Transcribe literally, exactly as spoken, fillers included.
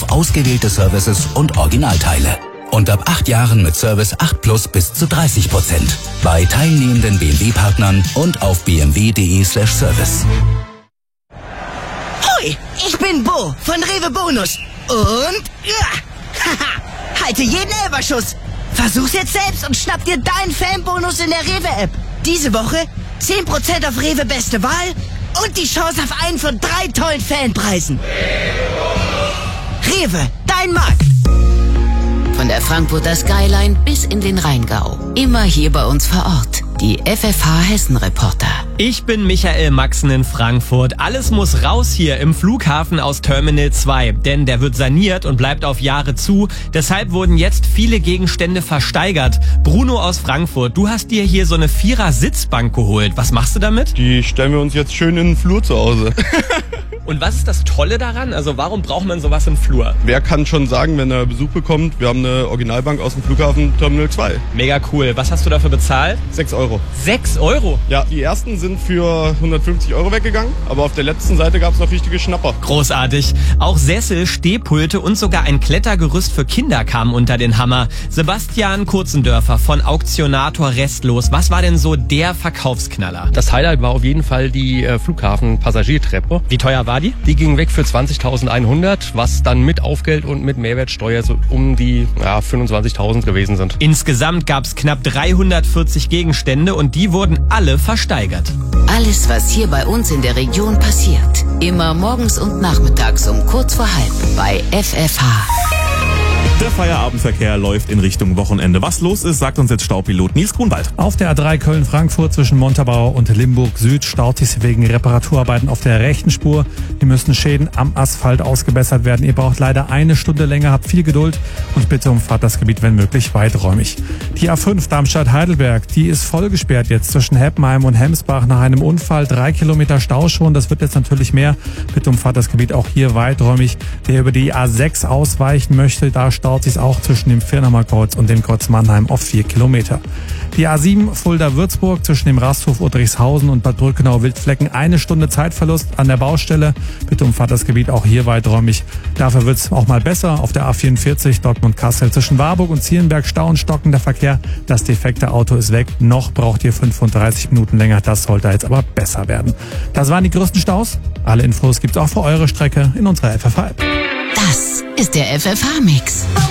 auf ausgewählte Services und Originalteile. Und ab acht Jahren mit Service acht Plus bis zu dreißig Prozent. Bei teilnehmenden B M W-Partnern und auf b m w punkt d e slash service. Hoi, ich bin Bo von Rewe Bonus. Und ja, haha, halte jeden Elberschuss. Versuch's jetzt selbst und schnapp dir deinen Fanbonus in der Rewe-App. Diese Woche zehn Prozent auf Rewe Beste Wahl und die Chance auf einen von drei tollen Fanpreisen. Rewe, dein Markt. Von der Frankfurter Skyline bis in den Rheingau. Immer hier bei uns vor Ort. Die F F H Hessen Reporter. Ich bin Michael Maxen in Frankfurt. Alles muss raus hier im Flughafen aus Terminal zwei, denn der wird saniert und bleibt auf Jahre zu. Deshalb wurden jetzt viele Gegenstände versteigert. Bruno aus Frankfurt, du hast dir hier so eine Vierer-Sitzbank geholt. Was machst du damit? Die stellen wir uns jetzt schön in den Flur zu Hause. Und was ist das Tolle daran? Also warum braucht man sowas im Flur? Wer kann schon sagen, wenn er Besuch bekommt, wir haben eine Originalbank aus dem Flughafen Terminal zwei. Mega cool. Was hast du dafür bezahlt? sechs Euro. sechs Euro? Ja, die ersten sind für hundertfünfzig Euro weggegangen, aber auf der letzten Seite gab es noch richtige Schnapper. Großartig. Auch Sessel, Stehpulte und sogar ein Klettergerüst für Kinder kamen unter den Hammer. Sebastian Kurzendörfer von Auktionator Restlos. Was war denn so der Verkaufsknaller? Das Highlight war auf jeden Fall die äh, Flughafen-Passagiertreppe. Wie teuer war die? Die ging weg für zwanzigtausendeinhundert, was dann mit Aufgeld und mit Mehrwertsteuer so um die ja, fünfundzwanzigtausend gewesen sind. Insgesamt gab es knapp dreihundertvierzig Gegenstände und die wurden alle versteigert. Alles, was hier bei uns in der Region passiert. Immer morgens und nachmittags um kurz vor halb bei F F H. Der Feierabendverkehr läuft in Richtung Wochenende. Was los ist, sagt uns jetzt Staupilot Nils Grunwald. Auf der A drei Köln-Frankfurt zwischen Montabaur und Limburg Süd staut sich wegen Reparaturarbeiten auf der rechten Spur. Hier müssen Schäden am Asphalt ausgebessert werden. Ihr braucht leider eine Stunde länger, habt viel Geduld und bitte umfahrt das Gebiet, wenn möglich, weiträumig. Die A fünf Darmstadt-Heidelberg, die ist voll gesperrt jetzt zwischen Heppenheim und Hemsbach nach einem Unfall. Drei Kilometer Stau schon, das wird jetzt natürlich mehr. Bitte umfahrt das Gebiet auch hier weiträumig. Wer über die A sechs ausweichen möchte, da staut sich auch zwischen dem Firnamer Kreuz und dem Kreuz Mannheim auf vier Kilometer. Die A sieben Fulda-Würzburg zwischen dem Rasthof Udrichshausen und Bad Brückenau-Wildflecken eine Stunde Zeitverlust an der Baustelle. Bitte umfahrt das Gebiet auch hier weiträumig. Dafür wird es auch mal besser. Auf der A vierundvierzig Dortmund-Kassel zwischen Warburg und Zierenberg Stau und stockender Verkehr. Das defekte Auto ist weg. Noch braucht ihr fünfunddreißig Minuten länger. Das sollte jetzt aber besser werden. Das waren die größten Staus. Alle Infos gibt's auch für eure Strecke in unserer F F H-App. Das ist der F F H-Mix.